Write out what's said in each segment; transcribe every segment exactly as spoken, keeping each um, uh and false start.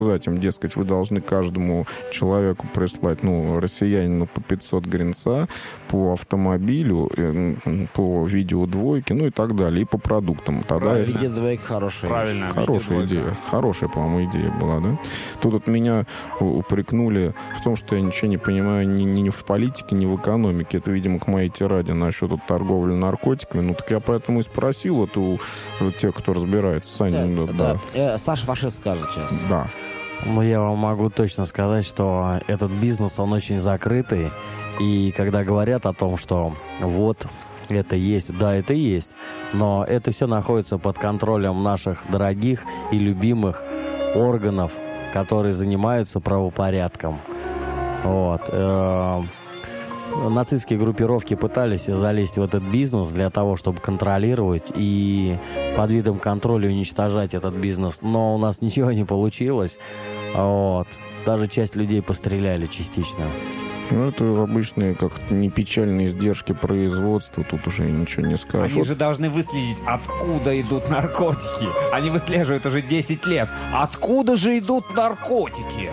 им, дескать, вы должны каждому человеку прислать, ну, россиянину по пятьсот гринца, по автомобилю, по видео двойке, ну и так далее, и по продуктам. Тогда это... Видео двойка хорошая. Правильно. Хорошая идея. Хорошая, по-моему, идея была, да? Тут вот меня упрекнули в том, что я ничего не понимаю ни, ни в политике, ни в экономике. Это, видимо, к моей тираде насчет вот, торговли наркотиками. Ну, так я поэтому и спросил вот у, у тех, кто разбирается. Саня, да. да. да. Э, Саша фашист скажет сейчас. Да. Ну, я вам могу точно сказать, что этот бизнес, он очень закрытый. И когда говорят о том, что вот это есть, да, это есть, но это все находится под контролем наших дорогих и любимых органов, которые занимаются правопорядком. Вот. Нацистские группировки пытались залезть в этот бизнес для того, чтобы контролировать и под видом контроля уничтожать этот бизнес. Но у нас ничего не получилось. Вот. Даже часть людей постреляли частично. Ну, это обычные, как не печальные издержки производства, тут уже ничего не скажешь. Они же должны выследить, откуда идут наркотики. Они выслеживают уже десять лет. Откуда же идут наркотики?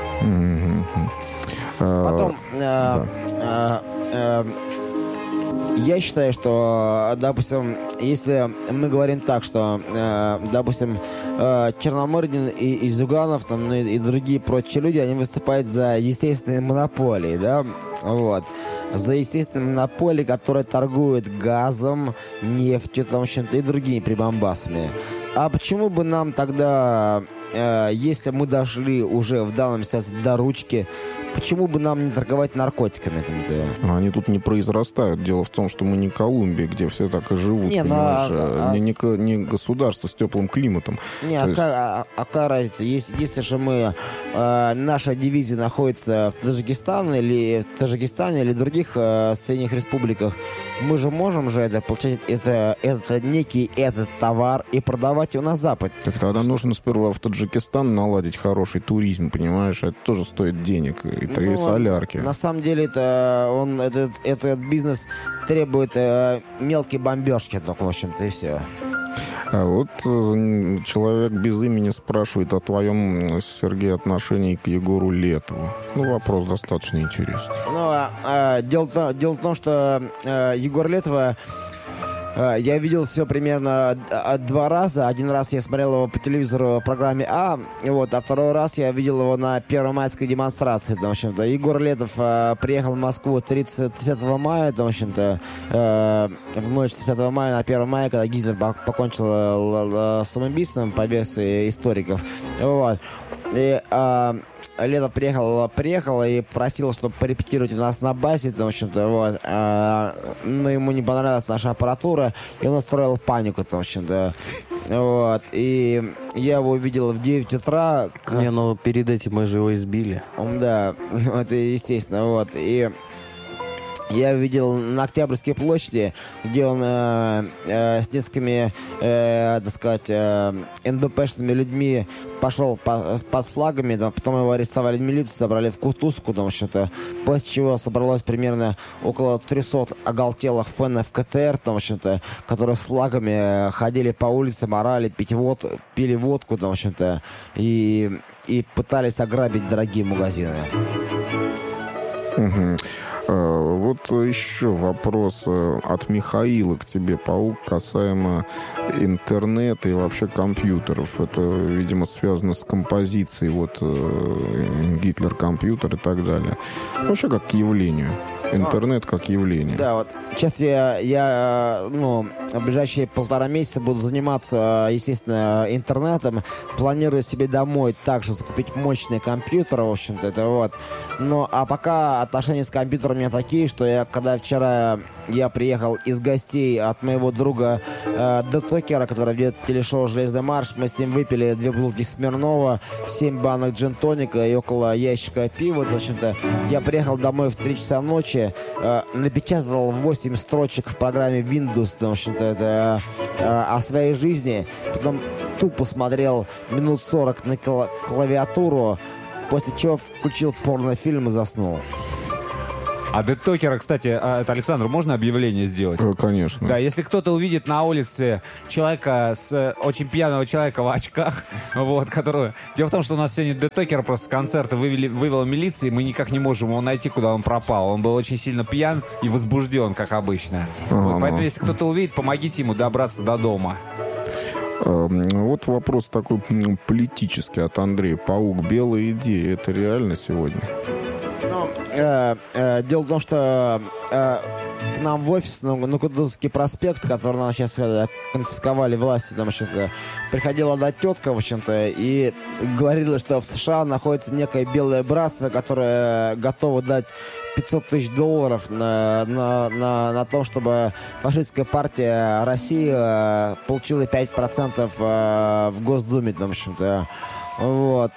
Потом, э, э, э, я считаю, что, допустим, если мы говорим так, что, э, допустим, э, Черномырдин и, и Зюганов, там, ну, и, и другие прочие люди, они выступают за естественные монополии, да, вот, за естественные монополии, которые торгуют газом, нефтью, там, чем-то и другими прибамбасами. А почему бы нам тогда, э, если мы дошли уже в данном ситуации до ручки, почему бы нам не торговать наркотиками? Там-то? Они тут не произрастают. Дело в том, что мы не Колумбия, где все так и живут, не, понимаешь? А, а... Не, не, не государство с теплым климатом. Не, а, есть... а, а какая разница? Если, если же мы, э, наша дивизия находится в Таджикистане или в Таджикистане или других э, соседних республиках, мы же можем же это получать это, это некий этот товар и продавать его на Запад. Так тогда что? Нужно сперва в Таджикистан наладить хороший туризм, понимаешь? Это тоже стоит денег. И, ну, и солярки. На самом деле это он этот, этот бизнес требует э, мелкой бомбежки, только в общем-то и все. А вот э, человек без имени спрашивает о твоем, Сергей, отношении к Егору Летову. Ну, вопрос достаточно интересный. Ну, а, а, дело, дело в том, что а, Егор Летова я видел все примерно два раза. Один раз я смотрел его по телевизору в программе А, вот, а второй раз я видел его на первомайской демонстрации. В общем-то, Егор Летов э, приехал в Москву тридцатого мая, в общем-то, э, в ночь тридцатого мая на первое мая, когда Гитлер покончил э, самоубийством по версии историков. Вот. И э, Летов приехал, приехал и просил, чтобы порепетировать у нас на базе, в общем-то, вот. А, но ему не понравилась наша аппаратура, и он устроил панику, в общем-то. Вот. И я его увидел в девять утра. Не, ну перед этим мы же его избили. Да, это естественно, вот. И я видел на Октябрьской площади, где он э, э, с несколькими, э, так сказать, э, эн бэ пэ-шными людьми пошел по, под флагами, да, потом его арестовали в милицию, собрали в кутузку, там, что-то, после чего собралось примерно около трехсот оголтелых фенов ка тэ эр, там, что-то, которые с флагами ходили по улицам, орали, пить вод, пили водку, там, что-то, и, и пытались ограбить дорогие магазины. Угу. Вот еще вопрос от Михаила к тебе, Паук, касаемо интернета и вообще компьютеров. Это, видимо, связано с композицией, вот, Гитлер-компьютер и так далее. Вообще как к явлению. Интернет как явление. Да, вот сейчас я, я ну, в ближайшие полтора месяца буду заниматься, естественно, интернетом. Планирую себе домой также закупить мощный компьютер, в общем-то, это вот. Ну, а пока отношения с компьютером у меня такие, что я, когда вчера я приехал из гостей от моего друга э, Детокера, который ведет телешоу «Железный марш», мы с ним выпили две бутылки Смирнова, семь банок джин-тоника и около ящика пива, в общем-то. Я приехал домой в три часа ночи, э, напечатал восемь строчек в программе Windows, в общем-то, это э, о своей жизни, потом тупо смотрел минут сорок на клавиатуру, после чего включил порнофильм и заснул. А детокера, кстати, а, это, Александр, можно объявление сделать? Э, Конечно. Да, если кто-то увидит на улице человека, с э, очень пьяного человека в очках, вот, которого... Дело в том, что у нас сегодня детокер просто с концерта вывели, вывела милиция, и мы никак не можем его найти, куда он пропал. Он был очень сильно пьян и возбужден, как обычно. А, Вот, ну. поэтому, если кто-то увидит, помогите ему добраться до дома. Э, Вот вопрос такой м, политический от Андрея. Паук, белая идея, это реально сегодня? Ну, э, э, дело в том, что э, к нам в офис, ну, на Кутузовский проспект, который нам сейчас э, конфисковали власти, там, в общем-то, приходила одна тетка, в общем-то, и говорила, что в США находится некое белое братство, которое готово дать пятьсот тысяч долларов на, на, на, на то, чтобы фашистская партия России э, получила пять процентов э, в Госдуме, там, в общем-то. Вот.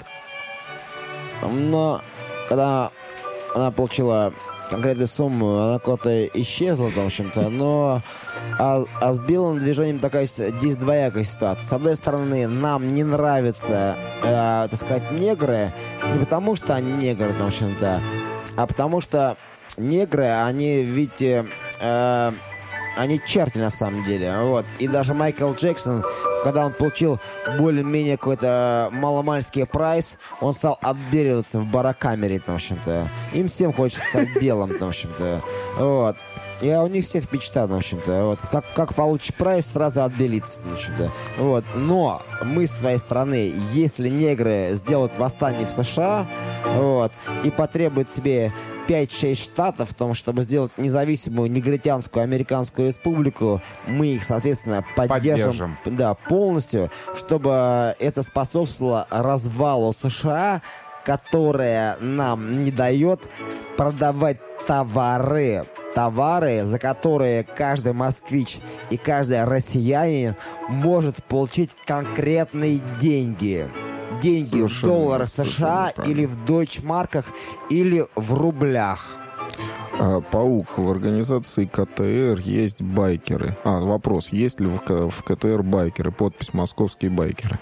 Но когда она получила конкретную сумму, она куда-то исчезла, там, в общем-то, но а, а с белым движением такая здесь двоякая ситуация. С одной стороны, нам не нравятся, э, так сказать, негры, не потому что они негры, там, в общем-то, а потому что негры, они, видите, э, они черти на самом деле, вот. И даже Майкл Джексон, когда он получил более-менее какой-то маломальский прайс, он стал отбеливаться в барокамере, там, в общем-то. Им всем хочется стать белым, там, в общем-то. Вот. И у них всех мечта, в общем-то. Вот. Как, как получишь прайс, сразу отбелиться, в общем-то. Вот. Но мы с своей стороны, если негры сделают восстание в США, вот, и потребуют себе пять-шесть штатов в том, чтобы сделать независимую негритянскую американскую республику, мы их, соответственно, поддержим, Поддержим. да, полностью, чтобы это способствовало развалу США, которая нам не дает продавать товары, товары, за которые каждый москвич и каждый россиянин может получить конкретные деньги. Деньги Совершенно, в долларах США совершенно или в дойчмарках или в рублях. А, Паук, в организации КТР есть байкеры. А, вопрос, есть ли в, К- в КТР байкеры? Подпись «Московские байкеры».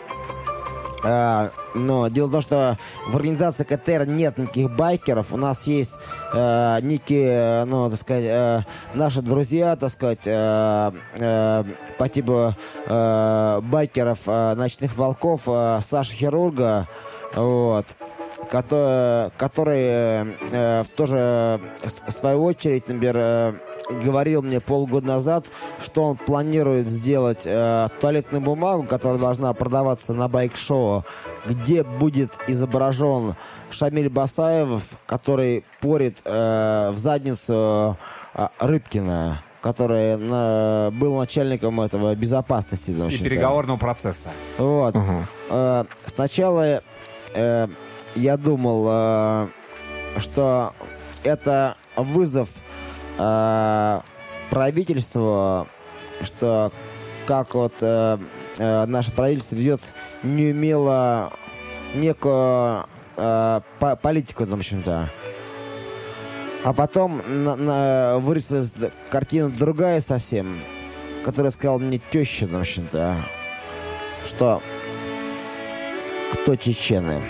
А, но дело в том, что в организации КТР нет никаких байкеров. У нас есть э, некие, ну, так сказать, э, наши друзья, так сказать, э, э, по типу э, байкеров э, «Ночных волков», э, Саши Хирурга, вот, который, который э, тоже, в свою очередь, например, э, говорил мне полгода назад, что он планирует сделать э, туалетную бумагу, которая должна продаваться на байк-шоу, где будет изображен Шамиль Басаев, который порит э, в задницу э, Рыбкина, который на, был начальником этого безопасности. И переговорного процесса. Вот. Ага. Э, сначала э, я думал, э, что это вызов э, правительству, что как вот э, э, наше правительство ведет неумело некую э, по политику, в общем-то. А потом на, на, вырисовалась картина другая совсем, которая сказала мне теща, в общем-то, что кто чечены.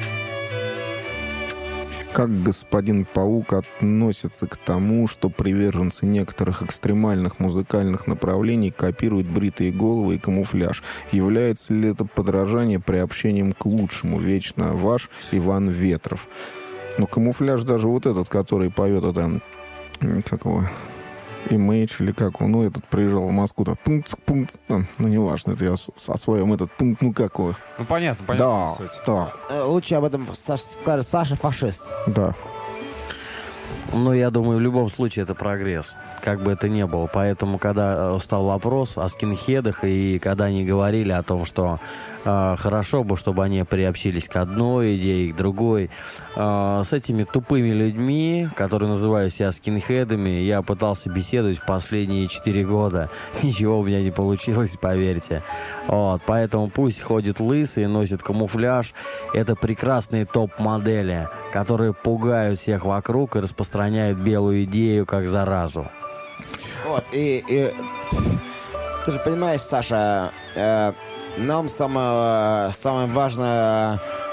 Как господин Паук относится к тому, что приверженцы некоторых экстремальных музыкальных направлений копируют бритые головы и камуфляж? Является ли это подражание приобщением к лучшему? Вечно ваш Иван Ветров. Ну, камуфляж даже вот этот, который поет, это... Как его... Имейдж или как он, ну, этот приезжал в Москву, там, пункт, пункт, ну, неважно, это я со своим этот пункт, ну, какой. Ну, понятно, понятно. Да, суть. да, Э, Лучше об этом Саша скажет Саша фашист. да. Ну, я думаю, в любом случае это прогресс, как бы это ни было. Поэтому, когда э, стал вопрос о скинхедах, и когда они говорили о том, что э, хорошо бы, чтобы они приобщились к одной идее, к другой, э, с этими тупыми людьми, которые называют себя скинхедами, я пытался беседовать последние четыре года. Ничего у меня не получилось, поверьте. Вот, поэтому пусть ходит лысый, носит камуфляж. Это прекрасные топ-модели, которые пугают всех вокруг и распространяют белую идею как заразу. Вот, и, и ты же понимаешь, Саша, э, нам самое, самое важное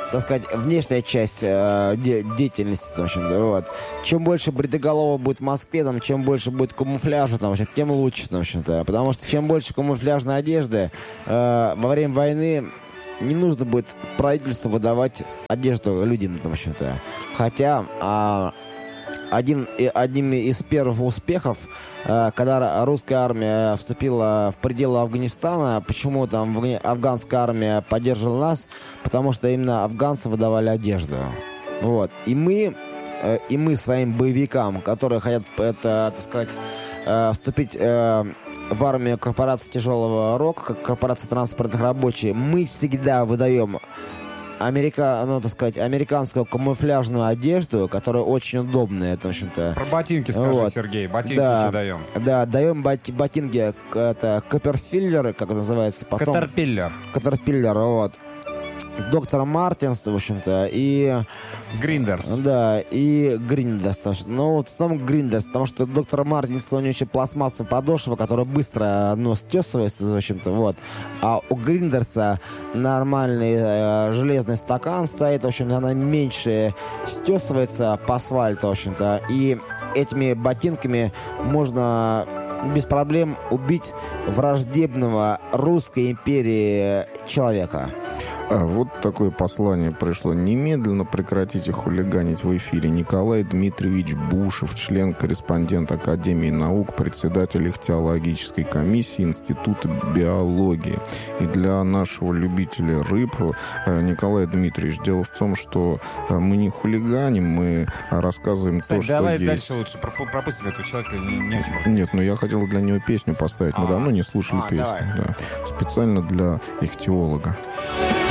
так сказать, внешняя часть э, де- деятельности, в общем, вот. Чем больше бритоголового будет в Москве, там, чем больше будет камуфляжа, там, в общем, тем лучше, в общем-то. Потому что чем больше камуфляжной одежды э, во время войны не нужно будет правительству выдавать одежду людям, в общем-то. Хотя а, один, одним из первых успехов, а, когда русская армия вступила в пределы Афганистана, почему там афганская армия поддерживала нас? Потому что именно афганцы выдавали одежду. Вот. И мы, и мы своим боевикам, которые хотят, это, так сказать, вступить в армию корпорации тяжелого рока, как корпорация транспортных рабочих, мы всегда выдаем Америка, ну, так сказать, американскую камуфляжную одежду, которая очень удобная, это, в общем-то. Про ботинки скажи, вот. Сергей. Ботинки да, еще даем. Да, даем бот- ботинки, это Копперфиллеры, как это называется. Потом, Катерпиллер. Катерпиллер, вот. Доктор Мартинс, в общем-то, и... Гриндерс. Да, и Гриндерс. Ну, вот в основном Гриндерс, потому что доктор Мартинс, у него еще пластмассовая подошва, которая быстро, ну, стесывается, в общем-то, вот. А у Гриндерса нормальный э, железный стакан стоит, в общем-то, она меньше стесывается по асфальту, в общем-то, и этими ботинками можно без проблем убить враждебного русской империи человека. А, вот такое послание пришло. Немедленно прекратите хулиганить в эфире. Николай Дмитриевич Бушев, член-корреспондент Академии наук, председатель ихтиологической комиссии Института биологии. И для нашего любителя рыб, Николай Дмитриевич, дело в том, что мы не хулиганим, мы рассказываем Кстати, то, что давай есть. дальше лучше пропустим этого человека. Не, не очень Нет, но я хотел для него песню поставить. Мы А. давно не слушали А, песню. давай. Да. Специально для ихтиолога.